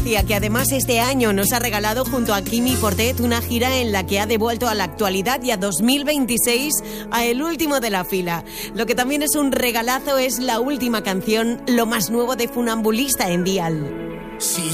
Que además este año nos ha regalado junto a Quimi Portet una gira en la que ha devuelto a la actualidad y a 2026 a el último de la fila. Lo que también es un regalazo es la última canción, lo más nuevo de Funambulista en Dial. Sí.